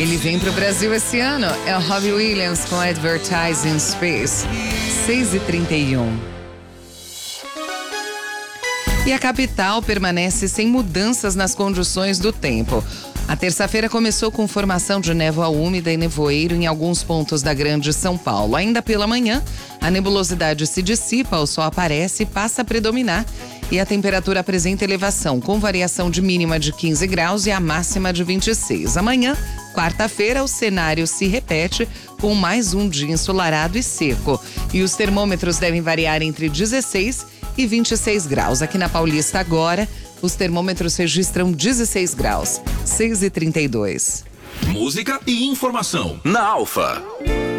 Ele vem pro Brasil esse ano. É o Robbie Williams com Advertising Space. 6h31. E a capital permanece sem mudanças nas condições do tempo. A terça-feira começou com formação de névoa úmida e nevoeiro em alguns pontos da Grande São Paulo. Ainda pela manhã, a nebulosidade se dissipa, o sol aparece e passa a predominar. E a temperatura apresenta elevação, com variação de mínima de 15 graus e a máxima de 26. Amanhã, quarta-feira, o cenário se repete com mais um dia ensolarado e seco. E os termômetros devem variar entre 16 e 26 graus. Aqui na Paulista agora, os termômetros registram 16 graus. 6h32. Música e informação na Alfa.